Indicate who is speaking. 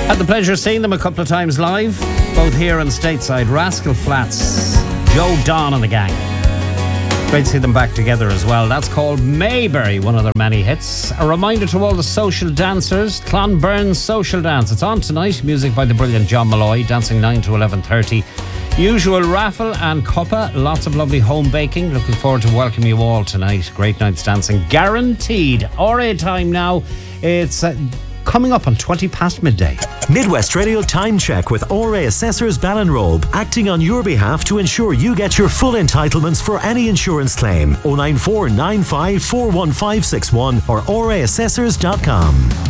Speaker 1: Had the pleasure of seeing them a couple of times live, both here and stateside. Rascal Flatts, Joe Don and the gang. Great to see them back together as well. That's called Mayberry, one of their many hits. A reminder to all the social dancers, Clonburn's Social Dance. It's on tonight. Music by the brilliant John Malloy, dancing 9 to 11:30. Usual raffle and cuppa, lots of lovely home baking. Looking forward to welcoming you all tonight. Great night's dancing guaranteed. RA time now. It's coming up on 20 past midday.
Speaker 2: Midwest Radio Time Check with RA Assessors Ballinrobe, acting on your behalf to ensure you get your full entitlements for any insurance claim. 094 95 41561 or raassessors.com.